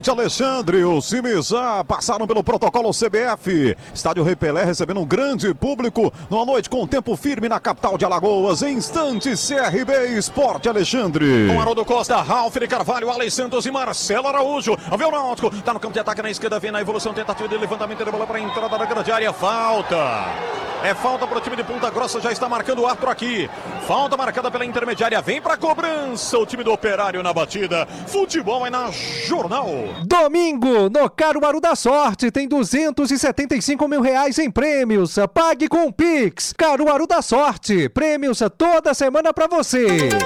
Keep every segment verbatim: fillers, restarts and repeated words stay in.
Alexandre, os times já passaram pelo protocolo C B F. Estádio Rei Pelé recebendo um grande público numa noite com tempo firme na capital de Alagoas. Em instantes, C R B Esporte Alexandre. Com Haroldo Costa, Ralf de Carvalho, Alex Santos e Marcelo Araújo. Vê o Náutico, tá no campo de ataque na esquerda, vem na evolução, tentativa de levantamento de bola para a entrada da grande área. Falta. É falta para o time de Ponta Grossa, já está marcando o árbitro aqui. Falta marcada pela intermediária, vem para a cobrança o time do Operário na batida. Futebol é na Jornal. Domingo, no Caruaru da Sorte, tem duzentos e setenta e cinco mil reais em prêmios. Pague com o Pix. Caruaru da Sorte, prêmios toda semana para você.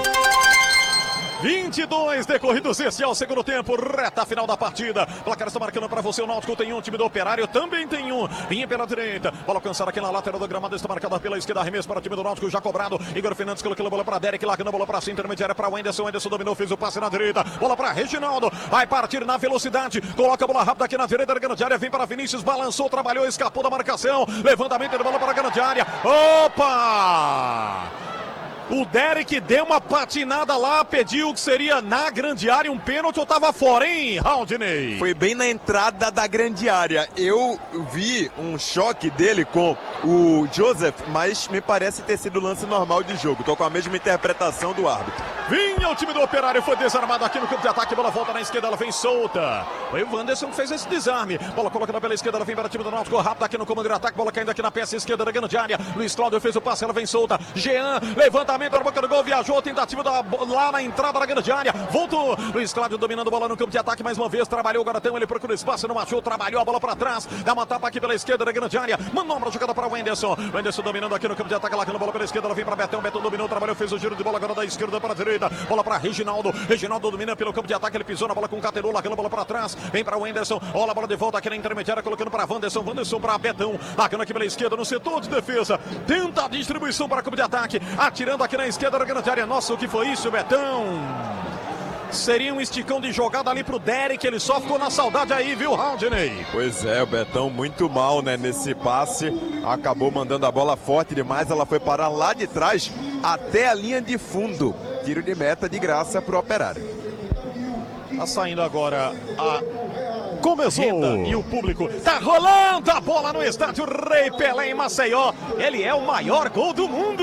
vinte e dois decorridos, esse é o segundo tempo, reta final da partida. Placar está marcando para você, o Náutico tem um, time do Operário também tem um. Vinha pela direita, bola alcançada aqui na lateral do gramado, está marcada pela esquerda, arremesso para o time do Náutico, já cobrado. Igor Fernandes colocou a bola para Derek, largando a bola para a intermediária para o Enderson. Enderson dominou, fez o passe na direita, bola para Reginaldo, vai partir na velocidade, coloca a bola rápida aqui na direita da grande área, vem para Vinícius, balançou, trabalhou, escapou da marcação, levantamento de bola para a grande área. Opa! O Derek deu uma patinada lá, pediu que seria na grande área um pênalti ou tava fora, hein, Raudney? Foi bem na entrada da grande área. Eu vi um choque dele com o Joseph, mas me parece ter sido lance normal de jogo. Tô com a mesma interpretação do árbitro. Vinha o time do Operário, foi desarmado aqui no campo de ataque, bola volta na esquerda, ela vem solta. Foi o Wanderson que fez esse desarme. Bola colocada pela esquerda, ela vem para o time do Náutico, rápido aqui no comando de ataque, bola caindo aqui na peça esquerda da grande área. Luiz Cláudio fez o passe, ela vem solta. Jean, levanta na boca do gol, viajou, tentativa da, lá na entrada da grande área, voltou, Luiz Cláudio dominando a bola no campo de ataque mais uma vez, trabalhou o Garatão, ele procura espaço, não achou, trabalhou a bola para trás, dá uma tapa aqui pela esquerda da grande área, manobra jogada para o Wenderson, o Wenderson dominando aqui no campo de ataque, largando a bola pela esquerda, ela vem para Betão, Betão dominou, trabalhou, fez o giro de bola agora da esquerda para a direita, bola para Reginaldo, Reginaldo domina pelo campo de ataque, ele pisou na bola com o Caterô, largando a bola para trás, vem para o Wenderson, olha a bola de volta aqui na intermediária, colocando para Wanderson, Wanderson para Betão, largando aqui pela esquerda no setor de defesa, tenta a distribuição para o campo de ataque, atirando aqui na esquerda da grande área. Nossa, o que foi isso, Betão? Seria um esticão de jogada ali pro Derek, ele só ficou na saudade aí, viu, Raudney? Pois é, o Betão muito mal, né, nesse passe, acabou mandando a bola forte demais, ela foi parar lá de trás, até a linha de fundo. Tiro de meta de graça pro Operário. Tá saindo agora a... Começou! Renda e o público tá rolando a bola no estádio Rei Pelé em Maceió. Ele é o maior gol do mundo.